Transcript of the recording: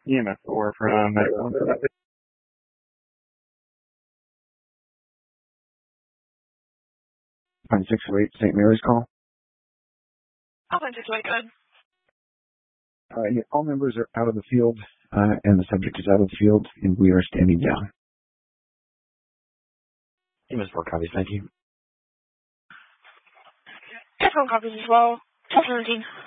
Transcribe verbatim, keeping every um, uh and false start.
E M S four from Medical. nine six eight Saint Mary's call. Oh, nine six eight, good. Uh, yeah, all members are out of the field, uh, and the subject is out of the field, and we are standing down. E M S four copies, thank you. Phone copies as well. twelve seventeen.